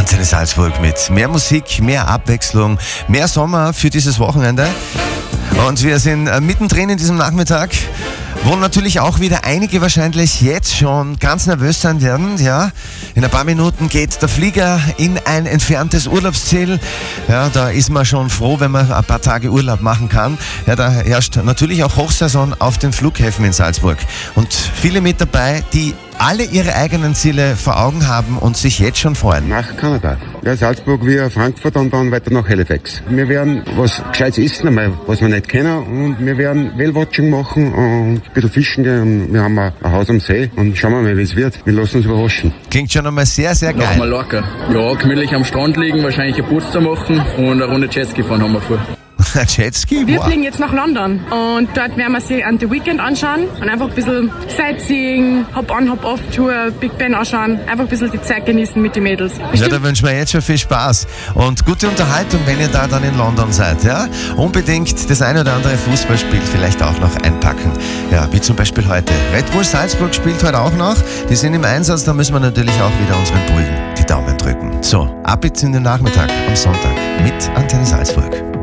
Antenne Salzburg mit mehr Musik, mehr Abwechslung, mehr Sommer für dieses Wochenende. Und wir sind mittendrin in diesem Nachmittag, wo natürlich auch wieder einige wahrscheinlich jetzt schon ganz nervös sein werden. Ja, in ein paar Minuten geht der Flieger in ein entferntes Urlaubsziel. Ja, da ist man schon froh, wenn man ein paar Tage Urlaub machen kann. Ja, da herrscht natürlich auch Hochsaison auf den Flughäfen in Salzburg. Und viele mit dabei, die alle ihre eigenen Ziele vor Augen haben und sich jetzt schon freuen. Nach Kanada. Ja, Salzburg wie Frankfurt und dann weiter nach Halifax. Wir werden was Gescheites essen, einmal, was wir nicht kennen, und wir werden Whale-Watching machen und ein bisschen fischen gehen. Wir haben ein Haus am See und schauen wir mal, wie es wird. Wir lassen uns überraschen. Klingt schon einmal sehr, sehr geil. Nach Mallorca. Ja, gemütlich am Strand liegen, wahrscheinlich ein Putz machen und eine Runde Jetski fahren haben wir vor. Jetski? Wir fliegen jetzt nach London und dort werden wir sie an The Weekend anschauen und einfach ein bisschen Sightseeing, Hop-on, Hop-off-Tour, Big Ben anschauen, einfach ein bisschen die Zeit genießen mit den Mädels. Ja, da wünschen wir jetzt schon viel Spaß und gute Unterhaltung, wenn ihr da dann in London seid. Ja? Unbedingt das ein oder andere Fußballspiel vielleicht auch noch einpacken. Ja, wie zum Beispiel heute. Red Bull Salzburg spielt heute auch noch. Die sind im Einsatz, da müssen wir natürlich auch wieder unseren Bullen die Daumen drücken. So, ab jetzt in den Nachmittag am Sonntag mit Antenne Salzburg.